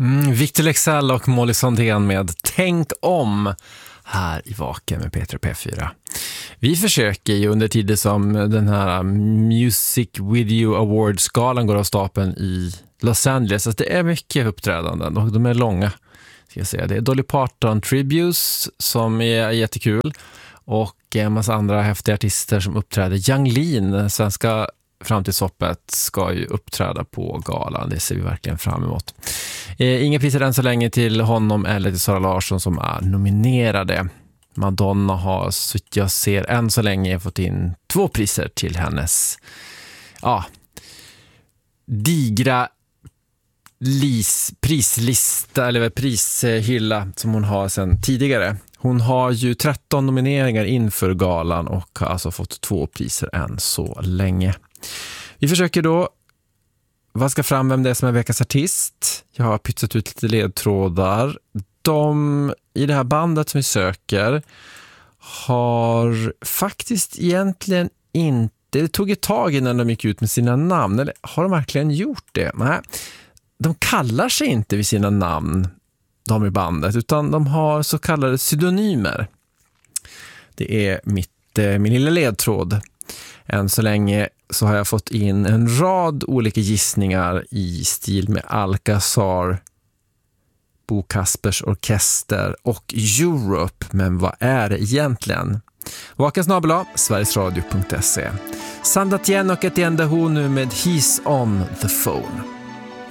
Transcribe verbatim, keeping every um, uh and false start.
Mm, Victor Leksell och Molly Sandén med Tänk om här i Vaken med Peter P fyra. Vi försöker ju under tider som den här Music Video Awards-galan går av stapeln i Los Angeles. Alltså det är mycket uppträdanden och de är långa. Ska jag säga. Det är Dolly Parton Tributes som är jättekul och en massa andra häftiga artister som uppträder. Yung Lean, svenska framtidshoppet, ska ju uppträda på galan. Det ser vi verkligen fram emot. Eh, inga priser än så länge till honom eller till Sara Larsson som är nominerade. Madonna har, så jag ser, än så länge fått in två priser till hennes ja, digra lis, prislista eller prishylla som hon har sedan tidigare. Hon har ju tretton nomineringar inför galan och har alltså fått två priser än så länge. Vi försöker då vaska fram vem det är som är veckans artist. Jag har pytsat ut lite ledtrådar. De i det här bandet som vi söker har faktiskt egentligen inte, det tog ett tag innan de gick ut med sina namn, eller har de verkligen gjort det? Nej, de kallar sig inte vid sina namn, de i bandet, utan de har så kallade pseudonymer. Det är mitt, min lilla ledtråd. Än så länge så har jag fått in en rad olika gissningar i stil med Alcazar, Bo Kaspers Orkester och Europe. Men vad är det egentligen? Vaken snabel-a, sverigesradio punkt se. Sandat igen och ett enda hon nu med He's on the phone.